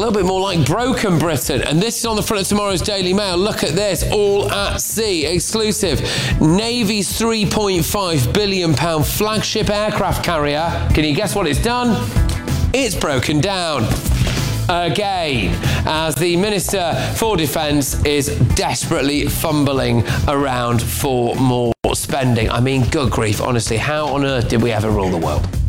little bit more like broken Britain. And this is on the front of tomorrow's Daily Mail. Look at this, all at sea, exclusive. Navy's £3.5 billion flagship aircraft carrier. Can you guess what it's done? It's broken down. Again, as the Minister for Defence is desperately fumbling around for more spending. I mean, good grief, honestly, how on earth did we ever rule the world?